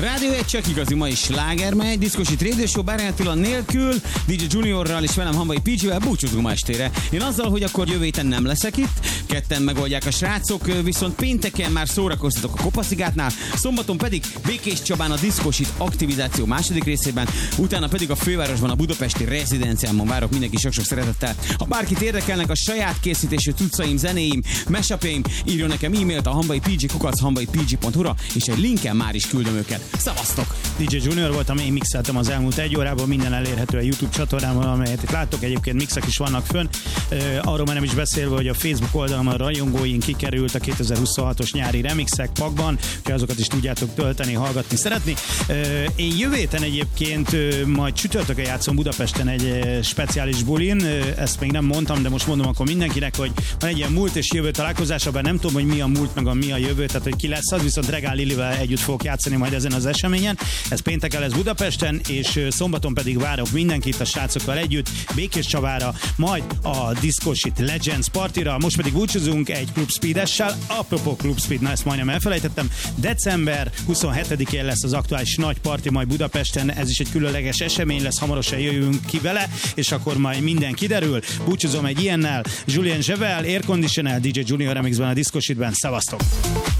Rádió egy csak igazi mai sláger megy, Diszkosit Radio Show Bárány Attila nélkül, DJ Juniorral és velem Hamvai PG-vel búcsúzunk ma estére. Én azzal, hogy akkor jövő héten nem leszek itt, ketten megoldják a srácok, viszont pénteken már szórakoztatok a Kopaszigátnál, szombaton pedig Békés Csabán a Diszkosit aktivizáció második részében, utána pedig a fővárosban a budapesti rezidenciámon várok mindenki sok-sok szeretettel. Ha bárkit érdekelnek a saját készítésű cuccaim, zenéim, mashup-jaim, írjon nekem e-mailt a hamvaipg@hamvaipg.hu-ra, és egy linken már is küldöm őket. Szavaztok! DJ Junior voltam, én mixeltem az elmúlt egy órában, minden elérhető a YouTube csatornámon, amelyet itt láttok, egyébként mixek is vannak fönn. Arról már nem is beszélve, hogy a Facebook oldalon a rajongóink kikerült a 2026-os nyári remixek pakban, hogy azokat is tudjátok tölteni, hallgatni, szeretni. Én jövő héten egyébként majd csütörtökön játszom Budapesten egy speciális bulin, ezt még nem mondtam, de most mondom akkor mindenkinek, hogy van egy ilyen múlt és jövő találkozás, abban nem tudom, hogy mi a múlt meg mi a jövő, tehát hogy ki lesz az, viszont Regál Lilivel együtt fogok játszani majd ezen az eseményen. Ez pénteken lesz Budapesten, és szombaton pedig várok mindenkit a srácokkal együtt Békés Csabára, majd a Diszkosit Legends partira. Most pedig búcsúzunk egy Club Speed-essel. Apropó Club Speed, na ezt majdnem elfelejtettem. December 27-én lesz az aktuális nagy parti majd Budapesten, ez is egy különleges esemény lesz, hamarosan jöjjünk ki vele, és akkor majd minden kiderül. Búcsúzom egy ilyennel, Julien Jevel, Air Conditional, DJ Junior remixben a Diszkositben. Szevasztok!